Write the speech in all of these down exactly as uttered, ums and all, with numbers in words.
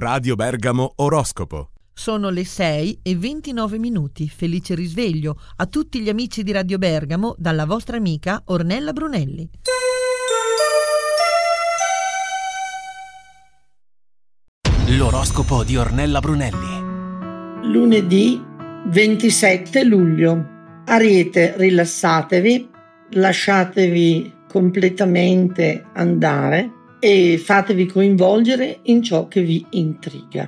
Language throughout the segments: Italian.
Radio Bergamo Oroscopo. Sono le sei e ventinove minuti. Felice risveglio a tutti gli amici di Radio Bergamo dalla vostra amica Ornella Brunelli. L'oroscopo di Ornella Brunelli. Lunedì ventisette luglio. Ariete, rilassatevi, lasciatevi completamente andare e fatevi coinvolgere in ciò che vi intriga.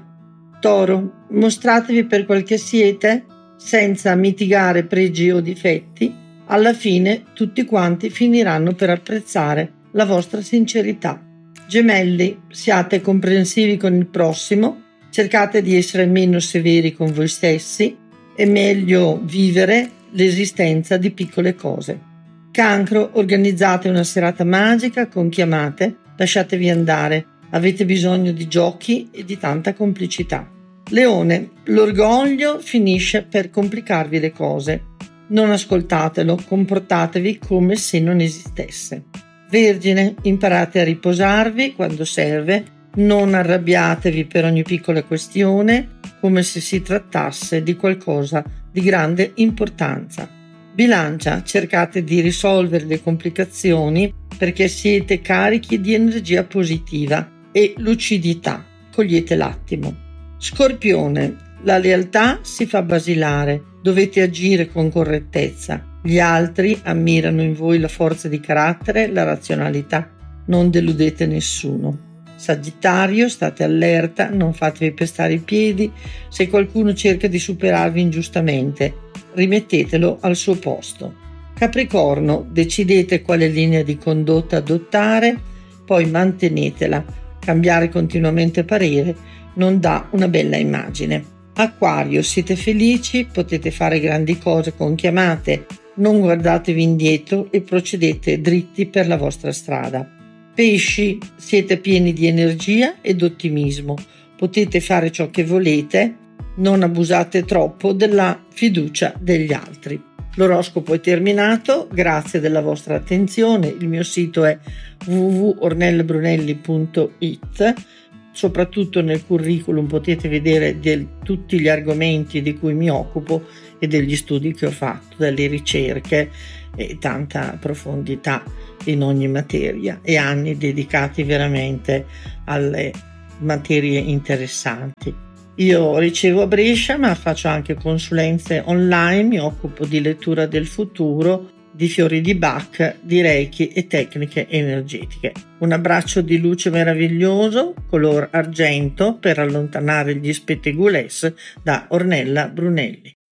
Toro, mostratevi per quel che siete senza mitigare pregi o difetti. Alla fine tutti quanti finiranno per apprezzare la vostra sincerità. Gemelli, siate comprensivi con il prossimo, cercate di essere meno severi con voi stessi, è meglio vivere l'esistenza di piccole cose. Cancro, organizzate una serata magica con chiamate, lasciatevi andare, avete bisogno di giochi e di tanta complicità. Leone, l'orgoglio finisce per complicarvi le cose, non ascoltatelo, comportatevi come se non esistesse. Vergine, imparate a riposarvi quando serve, non arrabbiatevi per ogni piccola questione, come se si trattasse di qualcosa di grande importanza. Bilancia, cercate di risolvere le complicazioni perché siete carichi di energia positiva e lucidità. Cogliete l'attimo. Scorpione, la lealtà si fa basilare, dovete agire con correttezza. Gli altri ammirano in voi la forza di carattere, la razionalità. Non deludete nessuno. Sagittario, state allerta, non fatevi pestare i piedi. Se qualcuno cerca di superarvi ingiustamente, rimettetelo al suo posto. Capricorno, decidete quale linea di condotta adottare, poi mantenetela. Cambiare continuamente parere non dà una bella immagine. Acquario, siete felici, potete fare grandi cose con chiamate, non guardatevi indietro e procedete dritti per la vostra strada. Pesci, siete pieni di energia ed ottimismo, potete fare ciò che volete, non abusate troppo della fiducia degli altri. L'oroscopo è terminato, grazie della vostra attenzione, il mio sito è w w w punto ornella brunelli punto i t. Soprattutto nel curriculum potete vedere del, tutti gli argomenti di cui mi occupo e degli studi che ho fatto, delle ricerche e tanta profondità in ogni materia e anni dedicati veramente alle materie interessanti. Io ricevo a Brescia, ma faccio anche consulenze online, mi occupo di lettura del futuro, di fiori di Bach, di Reiki e tecniche energetiche. Un abbraccio di luce meraviglioso, color argento, per allontanare gli spettegulès da Ornella Brunelli.